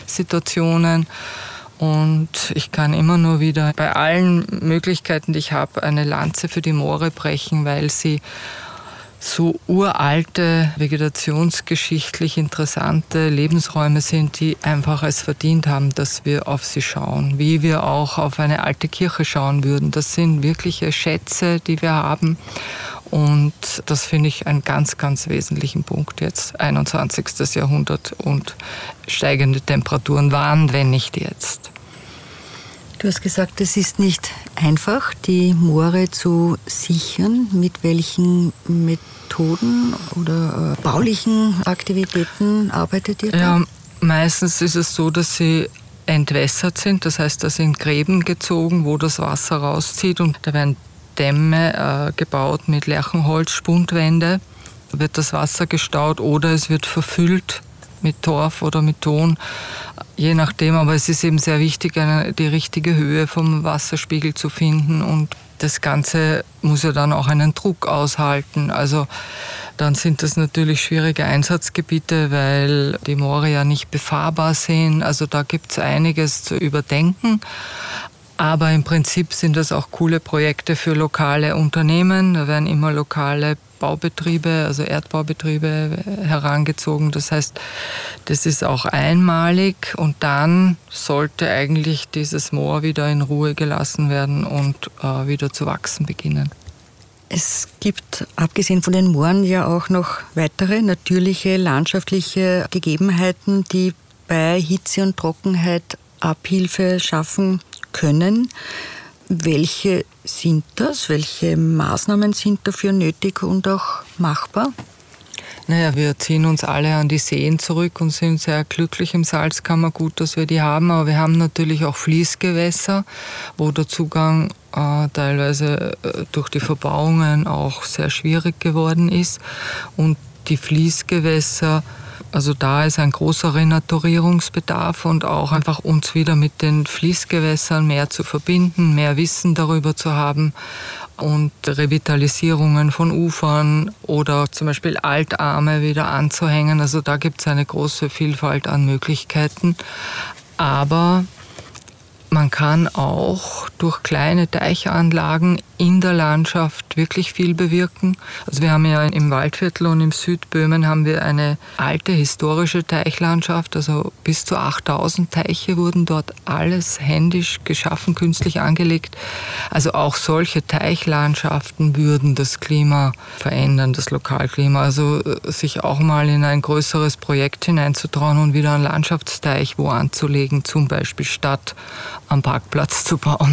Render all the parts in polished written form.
Situationen. Und ich kann immer nur wieder bei allen Möglichkeiten, die ich habe, eine Lanze für die Moore brechen, weil sie so uralte, vegetationsgeschichtlich interessante Lebensräume sind, die einfach es verdient haben, dass wir auf sie schauen, wie wir auch auf eine alte Kirche schauen würden. Das sind wirkliche Schätze, die wir haben. Und das finde ich einen ganz, ganz wesentlichen Punkt jetzt, 21. Jahrhundert und steigende Temperaturen. Wann, wenn nicht jetzt? Du hast gesagt, es ist nicht einfach, die Moore zu sichern. Mit welchen Methoden oder baulichen Aktivitäten arbeitet ihr da? Ja, meistens ist es so, dass sie entwässert sind. Das heißt, da sind Gräben gezogen, wo das Wasser rauszieht. Und da werden Dämme gebaut mit Lärchenholz, Spundwände. Da wird das Wasser gestaut oder es wird verfüllt mit Torf oder mit Ton, je nachdem. Aber es ist eben sehr wichtig, die richtige Höhe vom Wasserspiegel zu finden. Und das Ganze muss ja dann auch einen Druck aushalten. Also dann sind das natürlich schwierige Einsatzgebiete, weil die Moore ja nicht befahrbar sind. Also da gibt es einiges zu überdenken. Aber im Prinzip sind das auch coole Projekte für lokale Unternehmen. Da werden immer lokale Baubetriebe, also Erdbaubetriebe herangezogen. Das heißt, das ist auch einmalig und dann sollte eigentlich dieses Moor wieder in Ruhe gelassen werden und wieder zu wachsen beginnen. Es gibt, abgesehen von den Mooren, ja auch noch weitere natürliche, landschaftliche Gegebenheiten, die bei Hitze und Trockenheit Abhilfe schaffen können. Welche sind das? Welche Maßnahmen sind dafür nötig und auch machbar? Naja, wir ziehen uns alle an die Seen zurück und sind sehr glücklich im Salzkammergut, dass wir die haben. Aber wir haben natürlich auch Fließgewässer, wo der Zugang teilweise durch die Verbauungen auch sehr schwierig geworden ist. Und die Fließgewässer, also da ist ein großer Renaturierungsbedarf und auch einfach uns wieder mit den Fließgewässern mehr zu verbinden, mehr Wissen darüber zu haben und Revitalisierungen von Ufern oder zum Beispiel Altarme wieder anzuhängen. Also da gibt es eine große Vielfalt an Möglichkeiten. Aber man kann auch durch kleine Teichanlagen in der Landschaft wirklich viel bewirken. Also wir haben ja im Waldviertel und im Südböhmen haben wir eine alte historische Teichlandschaft, also bis zu 8000 Teiche wurden dort alles händisch geschaffen, künstlich angelegt. Also auch solche Teichlandschaften würden das Klima verändern, das Lokalklima. Also sich auch mal in ein größeres Projekt hineinzutrauen und wieder einen Landschaftsteich wo anzulegen, zum Beispiel statt am Parkplatz zu bauen.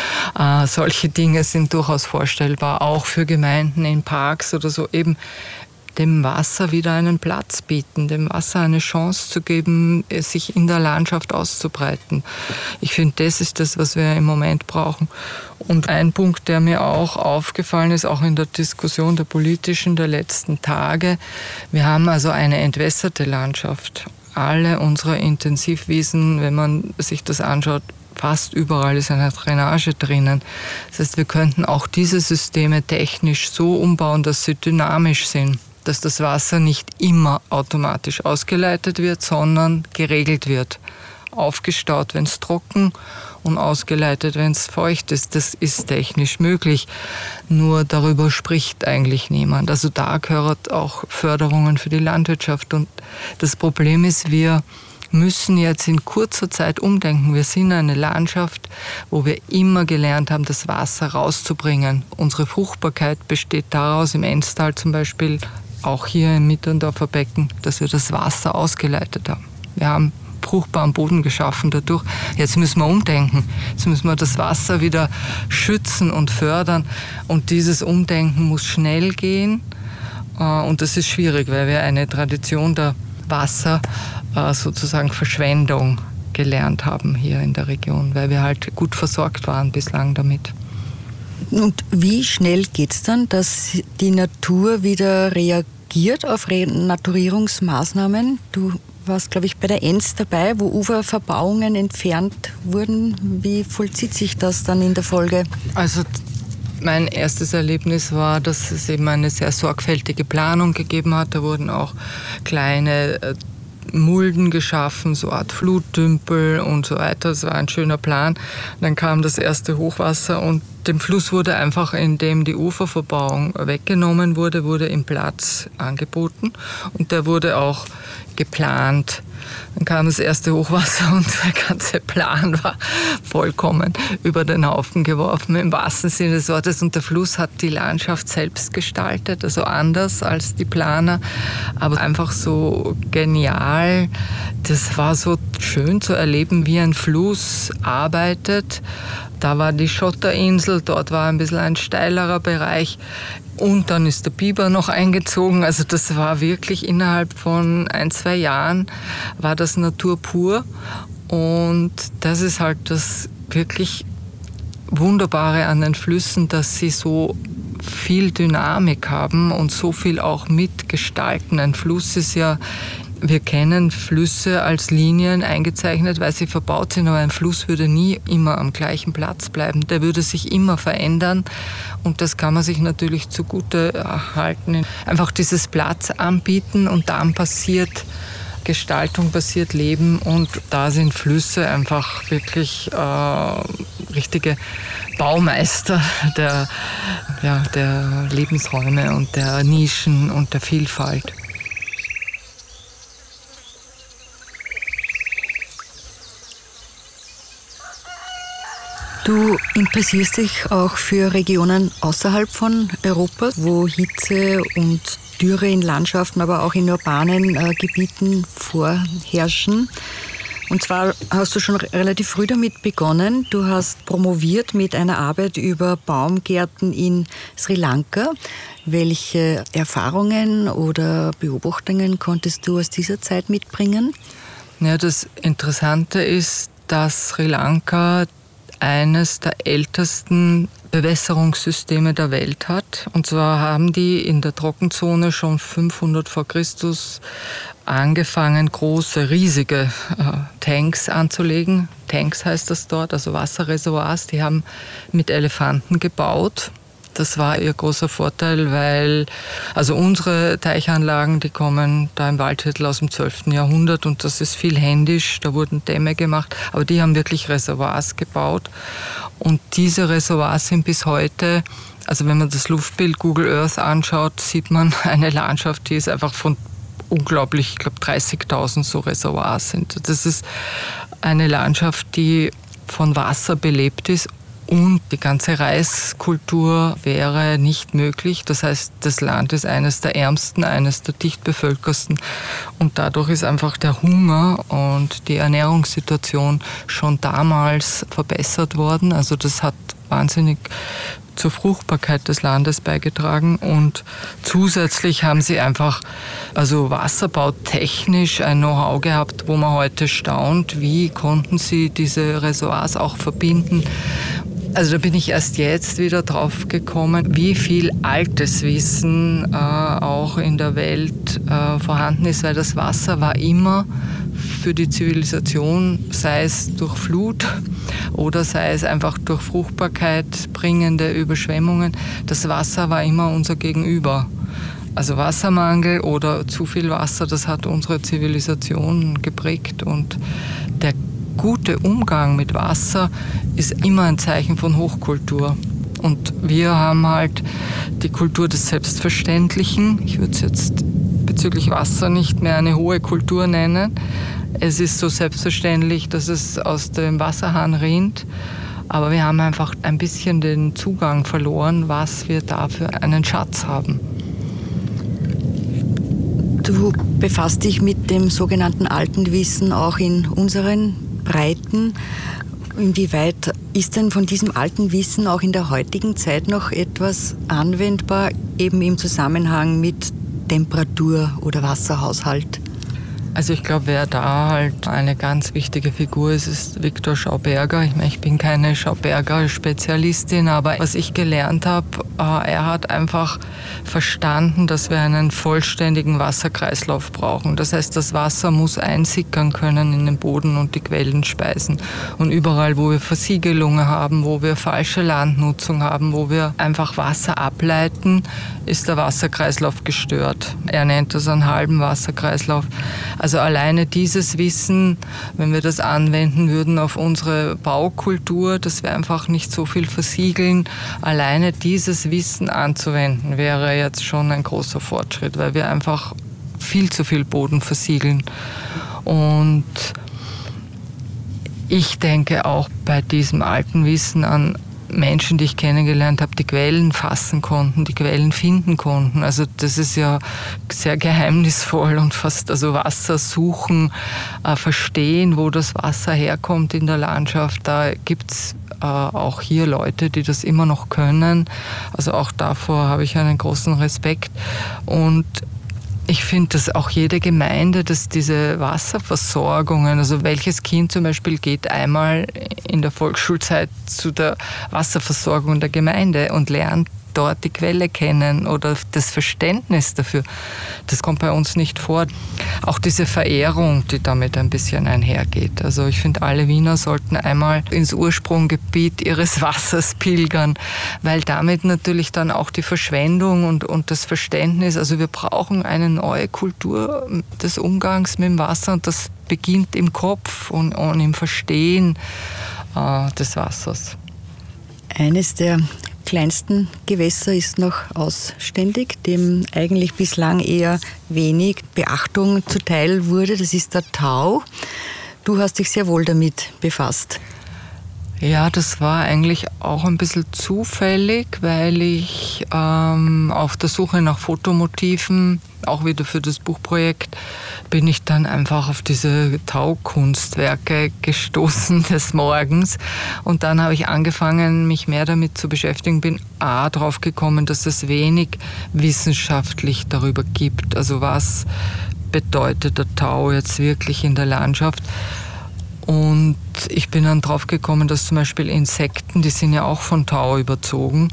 Solche Dinge sind durchaus vorstellbar, auch für Gemeinden in Parks oder so, eben dem Wasser wieder einen Platz bieten, dem Wasser eine Chance zu geben, sich in der Landschaft auszubreiten. Ich finde, das ist das, was wir im Moment brauchen. Und ein Punkt, der mir auch aufgefallen ist, auch in der Diskussion der politischen der letzten Tage, wir haben also eine entwässerte Landschaft. Alle unsere Intensivwiesen, wenn man sich das anschaut, fast überall ist eine Drainage drinnen. Das heißt, wir könnten auch diese Systeme technisch so umbauen, dass sie dynamisch sind, dass das Wasser nicht immer automatisch ausgeleitet wird, sondern geregelt wird. Aufgestaut, wenn es trocken und ausgeleitet, wenn es feucht ist. Das ist technisch möglich. Nur darüber spricht eigentlich niemand. Also da gehört auch Förderungen für die Landwirtschaft. Und das Problem ist, wir müssen jetzt in kurzer Zeit umdenken. Wir sind eine Landschaft, wo wir immer gelernt haben, das Wasser rauszubringen. Unsere Fruchtbarkeit besteht daraus, im Enztal zum Beispiel, auch hier im Mitterndorfer Becken, dass wir das Wasser ausgeleitet haben. Wir haben fruchtbaren Boden geschaffen dadurch. Jetzt müssen wir umdenken. Jetzt müssen wir das Wasser wieder schützen und fördern. Und dieses Umdenken muss schnell gehen. Und das ist schwierig, weil wir eine Tradition der sozusagen Verschwendung gelernt haben hier in der Region, weil wir halt gut versorgt waren bislang damit. Und wie schnell geht es dann, dass die Natur wieder reagiert auf Renaturierungsmaßnahmen? Du warst, glaube ich, bei der Enz dabei, wo Uferverbauungen entfernt wurden. Wie vollzieht sich das dann in der Folge? Also mein erstes Erlebnis war, dass es eben eine sehr sorgfältige Planung gegeben hat. Da wurden auch kleine Mulden geschaffen, so eine Art Fluttümpel und so weiter. Das war ein schöner Plan. Dann kam das erste Hochwasser und dem Fluss wurde einfach, indem die Uferverbauung weggenommen wurde, wurde ihm Platz angeboten und der wurde auch geplant. Dann kam das erste Hochwasser und der ganze Plan war vollkommen über den Haufen geworfen, im wahrsten Sinne des Wortes. Und der Fluss hat die Landschaft selbst gestaltet, also anders als die Planer, aber einfach so genial. Das war so schön zu erleben, wie ein Fluss arbeitet. Da war die Schotterinsel, dort war ein bisschen ein steilerer Bereich. Und dann ist der Biber noch eingezogen. Also das war wirklich innerhalb von 1-2 Jahren war das Natur pur. Und das ist halt das wirklich Wunderbare an den Flüssen, dass sie so viel Dynamik haben und so viel auch mitgestalten. Ein Fluss ist ja, wir kennen Flüsse als Linien eingezeichnet, weil sie verbaut sind, aber ein Fluss würde nie immer am gleichen Platz bleiben. Der würde sich immer verändern und das kann man sich natürlich zugute halten. Einfach dieses Platz anbieten und dann passiert Gestaltung, passiert Leben und da sind Flüsse einfach wirklich richtige Baumeister der Lebensräume und der Nischen und der Vielfalt. Du interessierst dich auch für Regionen außerhalb von Europa, wo Hitze und Dürre in Landschaften, aber auch in urbanen Gebieten vorherrschen. Und zwar hast du schon relativ früh damit begonnen. Du hast promoviert mit einer Arbeit über Baumgärten in Sri Lanka. Welche Erfahrungen oder Beobachtungen konntest du aus dieser Zeit mitbringen? Ja, das Interessante ist, dass Sri Lanka eines der ältesten Bewässerungssysteme der Welt hat. Und zwar haben die in der Trockenzone schon 500 vor Christus angefangen, große, riesige Tanks anzulegen. Tanks heißt das dort, also Wasserreservoirs. Die haben mit Elefanten gebaut. Das war ihr großer Vorteil, weil also unsere Teichanlagen, die kommen da im Waldviertel aus dem 12. Jahrhundert und das ist viel händisch, da wurden Dämme gemacht, aber die haben wirklich Reservoirs gebaut und diese Reservoirs sind bis heute, also wenn man das Luftbild Google Earth anschaut, sieht man eine Landschaft, die ist einfach von unglaublich, ich glaube 30.000 so Reservoirs sind. Das ist eine Landschaft, die von Wasser belebt ist. Und die ganze Reiskultur wäre nicht möglich. Das heißt, das Land ist eines der ärmsten, eines der dicht bevölkersten. Und dadurch ist einfach der Hunger und die Ernährungssituation schon damals verbessert worden. Also das hat wahnsinnig zur Fruchtbarkeit des Landes beigetragen. Und zusätzlich haben sie einfach, also wasserbautechnisch ein Know-how gehabt, wo man heute staunt, wie konnten sie diese Reservoirs auch verbinden. Also da bin ich erst jetzt wieder drauf gekommen, wie viel altes Wissen auch in der Welt vorhanden ist, weil das Wasser war immer für die Zivilisation, sei es durch Flut oder sei es einfach durch Fruchtbarkeit bringende Überschwemmungen, das Wasser war immer unser Gegenüber. Also Wassermangel oder zu viel Wasser, das hat unsere Zivilisation geprägt und der gute Umgang mit Wasser ist immer ein Zeichen von Hochkultur. Und wir haben halt die Kultur des Selbstverständlichen. Ich würde es jetzt bezüglich Wasser nicht mehr eine hohe Kultur nennen. Es ist so selbstverständlich, dass es aus dem Wasserhahn rinnt. Aber wir haben einfach ein bisschen den Zugang verloren, was wir da für einen Schatz haben. Du befasst dich mit dem sogenannten alten Wissen auch in unseren Breiten. Inwieweit ist denn von diesem alten Wissen auch in der heutigen Zeit noch etwas anwendbar, eben im Zusammenhang mit Temperatur oder Wasserhaushalt? Also ich glaube, wer da halt eine ganz wichtige Figur ist, ist Viktor Schauberger. Ich meine, ich bin keine Schauberger-Spezialistin, aber was ich gelernt habe, er hat einfach verstanden, dass wir einen vollständigen Wasserkreislauf brauchen. Das heißt, das Wasser muss einsickern können in den Boden und die Quellen speisen. Und überall, wo wir Versiegelungen haben, wo wir falsche Landnutzung haben, wo wir einfach Wasser ableiten, ist der Wasserkreislauf gestört. Er nennt das einen halben Wasserkreislauf. Also alleine dieses Wissen, wenn wir das anwenden würden auf unsere Baukultur, dass wir einfach nicht so viel versiegeln, alleine dieses Wissen anzuwenden, wäre jetzt schon ein großer Fortschritt, weil wir einfach viel zu viel Boden versiegeln. Und ich denke auch bei diesem alten Wissen an Menschen, die ich kennengelernt habe, die Quellen fassen konnten, die Quellen finden konnten. Also das ist ja sehr geheimnisvoll und fast, also Wasser suchen, verstehen, wo das Wasser herkommt in der Landschaft. Da gibt es auch hier Leute, die das immer noch können. Also auch davor habe ich einen großen Respekt. Und ich finde, dass auch jede Gemeinde, dass diese Wasserversorgungen, also welches Kind zum Beispiel geht einmal in der Volksschulzeit zu der Wasserversorgung der Gemeinde und lernt dort die Quelle kennen oder das Verständnis dafür. Das kommt bei uns nicht vor. Auch diese Verehrung, die damit ein bisschen einhergeht. Also ich finde, alle Wiener sollten einmal ins Ursprungsgebiet ihres Wassers pilgern, weil damit natürlich dann auch die Verschwendung und das Verständnis, also wir brauchen eine neue Kultur des Umgangs mit dem Wasser und das beginnt im Kopf und im Verstehen des Wassers. Eines der kleinsten Gewässer ist noch ausständig, dem eigentlich bislang eher wenig Beachtung zuteil wurde. Das ist der Thau. Du hast dich sehr wohl damit befasst. Ja, das war eigentlich auch ein bisschen zufällig, weil ich auf der Suche nach Fotomotiven, auch wieder für das Buchprojekt, bin ich dann einfach auf diese Taukunstwerke gestoßen des Morgens. Und dann habe ich angefangen, mich mehr damit zu beschäftigen, bin drauf gekommen, dass es wenig wissenschaftlich darüber gibt. Also was bedeutet der Tau jetzt wirklich in der Landschaft? Und ich bin dann drauf gekommen, dass zum Beispiel Insekten, die sind ja auch von Tau überzogen.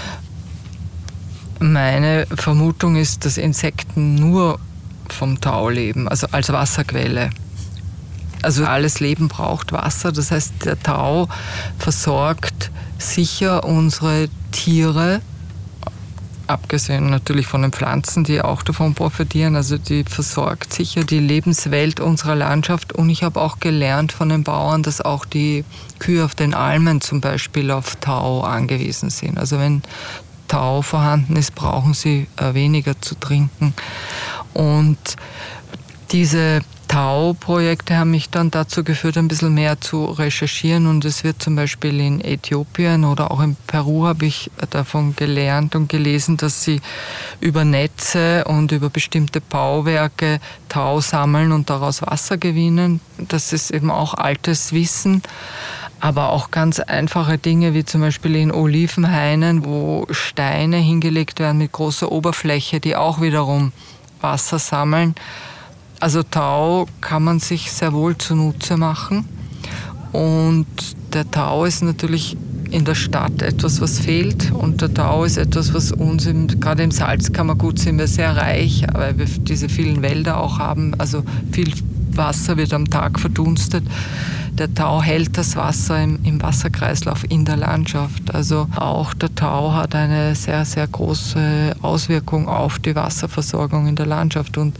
Meine Vermutung ist, dass Insekten nur vom Tau leben, also als Wasserquelle. Also alles Leben braucht Wasser, das heißt, der Tau versorgt sicher unsere Tiere, abgesehen natürlich von den Pflanzen, die auch davon profitieren. Also die versorgt sicher die Lebenswelt unserer Landschaft. Und ich habe auch gelernt von den Bauern, dass auch die Kühe auf den Almen zum Beispiel auf Tau angewiesen sind. Also wenn Tau vorhanden ist, brauchen sie weniger zu trinken. Und diese Tau-Projekte haben mich dann dazu geführt, ein bisschen mehr zu recherchieren. Und es wird zum Beispiel in Äthiopien oder auch in Peru, habe ich davon gelernt und gelesen, dass sie über Netze und über bestimmte Bauwerke Tau sammeln und daraus Wasser gewinnen. Das ist eben auch altes Wissen. Aber auch ganz einfache Dinge, wie zum Beispiel in Olivenhainen, wo Steine hingelegt werden mit großer Oberfläche, die auch wiederum Wasser sammeln. Also Tau kann man sich sehr wohl zunutze machen. Und der Tau ist natürlich in der Stadt etwas, was fehlt. Und der Tau ist etwas, was uns, gerade im Salzkammergut sind wir sehr reich, weil wir diese vielen Wälder auch haben. Also viel Wasser wird am Tag verdunstet. Der Tau hält das Wasser im Wasserkreislauf in der Landschaft. Also auch der Tau hat eine sehr, sehr große Auswirkung auf die Wasserversorgung in der Landschaft. Und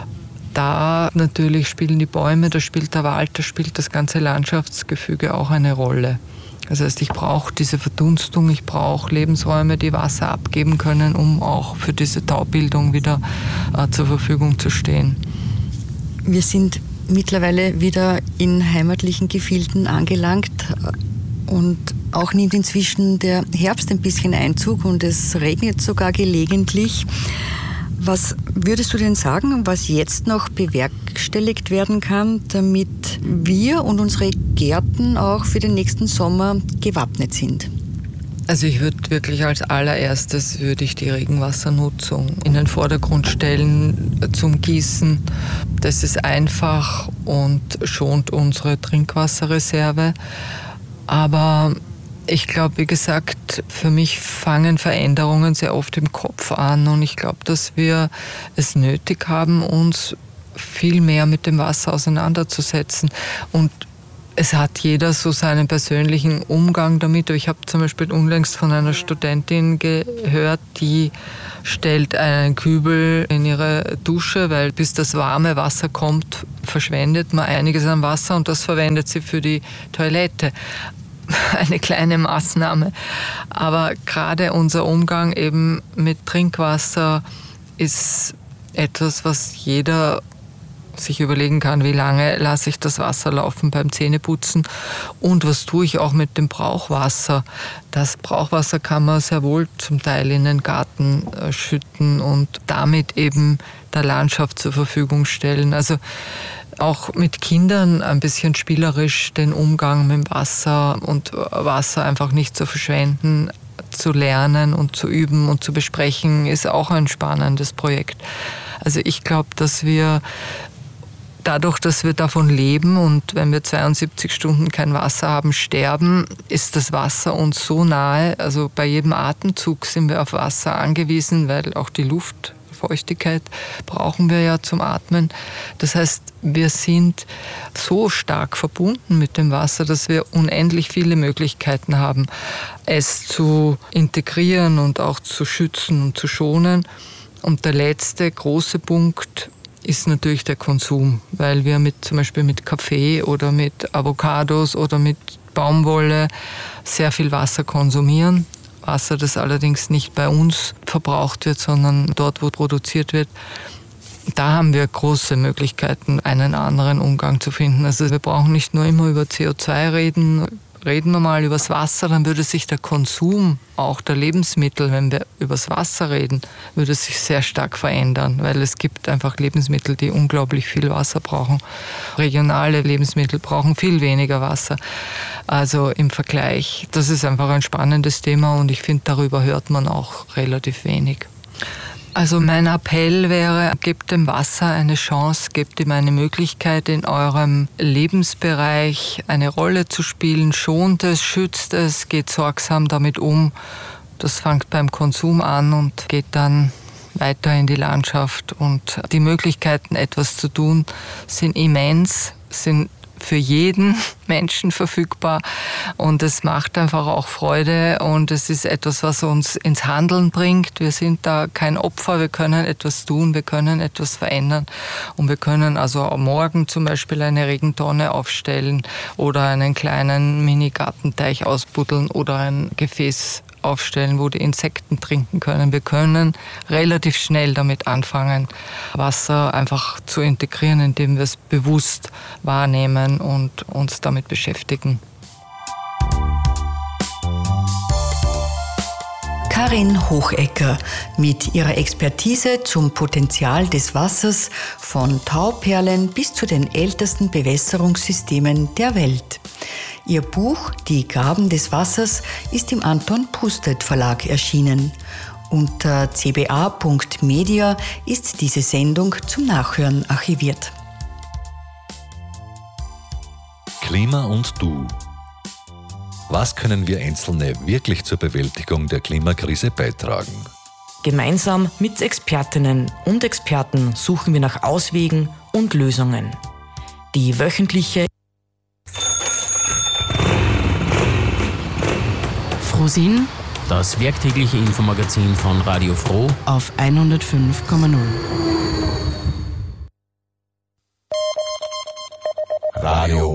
da natürlich spielen die Bäume, da spielt der Wald, da spielt das ganze Landschaftsgefüge auch eine Rolle. Das heißt, ich brauche diese Verdunstung, ich brauche Lebensräume, die Wasser abgeben können, um auch für diese Taubildung wieder zur Verfügung zu stehen. Wir sind mittlerweile wieder in heimatlichen Gefilden angelangt und auch nimmt inzwischen der Herbst ein bisschen Einzug und es regnet sogar gelegentlich. Was würdest du denn sagen, was jetzt noch bewerkstelligt werden kann, damit wir und unsere Gärten auch für den nächsten Sommer gewappnet sind? Also ich würde wirklich als allererstes die Regenwassernutzung in den Vordergrund stellen zum Gießen. Das ist einfach und schont unsere Trinkwasserreserve. Aber ich glaube, wie gesagt, für mich fangen Veränderungen sehr oft im Kopf an und ich glaube, dass wir es nötig haben, uns viel mehr mit dem Wasser auseinanderzusetzen. Und Es hat jeder so seinen persönlichen Umgang damit. Ich habe zum Beispiel unlängst von einer Studentin gehört, die stellt einen Kübel in ihre Dusche, weil bis das warme Wasser kommt, verschwendet man einiges an Wasser und das verwendet sie für die Toilette. Eine kleine Maßnahme. Aber gerade unser Umgang eben mit Trinkwasser ist etwas, was jeder sich überlegen kann, wie lange lasse ich das Wasser laufen beim Zähneputzen und was tue ich auch mit dem Brauchwasser. Das Brauchwasser kann man sehr wohl zum Teil in den Garten schütten und damit eben der Landschaft zur Verfügung stellen. Also auch mit Kindern ein bisschen spielerisch den Umgang mit dem Wasser und Wasser einfach nicht zu verschwenden, zu lernen und zu üben und zu besprechen, ist auch ein spannendes Projekt. Also ich glaube, dass wir dadurch, dass wir davon leben und wenn wir 72 Stunden kein Wasser haben, sterben, ist das Wasser uns so nahe. Also bei jedem Atemzug sind wir auf Wasser angewiesen, weil auch die Luftfeuchtigkeit brauchen wir ja zum Atmen. Das heißt, wir sind so stark verbunden mit dem Wasser, dass wir unendlich viele Möglichkeiten haben, es zu integrieren und auch zu schützen und zu schonen. Und der letzte große Punkt ist natürlich der Konsum, weil wir zum Beispiel mit Kaffee oder mit Avocados oder mit Baumwolle sehr viel Wasser konsumieren. Wasser, das allerdings nicht bei uns verbraucht wird, sondern dort, wo produziert wird. Da haben wir große Möglichkeiten, einen anderen Umgang zu finden. Also wir brauchen nicht nur immer über CO2 reden. Reden wir mal über das Wasser, dann würde sich der Konsum auch der Lebensmittel, wenn wir über das Wasser reden, würde sich sehr stark verändern, weil es gibt einfach Lebensmittel, die unglaublich viel Wasser brauchen. Regionale Lebensmittel brauchen viel weniger Wasser. Also im Vergleich, das ist einfach ein spannendes Thema und ich finde, darüber hört man auch relativ wenig. Also mein Appell wäre, gebt dem Wasser eine Chance, gebt ihm eine Möglichkeit, in eurem Lebensbereich eine Rolle zu spielen, schont es, schützt es, geht sorgsam damit um. Das fängt beim Konsum an und geht dann weiter in die Landschaft. Und die Möglichkeiten, etwas zu tun, sind immens, sind für jeden Menschen verfügbar und es macht einfach auch Freude und es ist etwas, was uns ins Handeln bringt. Wir sind da kein Opfer, wir können etwas tun, wir können etwas verändern und wir können also morgen zum Beispiel eine Regentonne aufstellen oder einen kleinen Mini-Gartenteich ausbuddeln oder ein Gefäß aufstellen, wo die Insekten trinken können. Wir können relativ schnell damit anfangen, Wasser einfach zu integrieren, indem wir es bewusst wahrnehmen und uns damit beschäftigen. Karin Hochecker mit ihrer Expertise zum Potenzial des Wassers von Tauperlen bis zu den ältesten Bewässerungssystemen der Welt. Ihr Buch »Die Gaben des Wassers« ist im Anton Pustet Verlag erschienen. Unter cba.media ist diese Sendung zum Nachhören archiviert. Klima und du. Was können wir Einzelne wirklich zur Bewältigung der Klimakrise beitragen? Gemeinsam mit Expertinnen und Experten suchen wir nach Auswegen und Lösungen. Die wöchentliche Frosin, das werktägliche Infomagazin von Radio Froh auf 105,0. Radio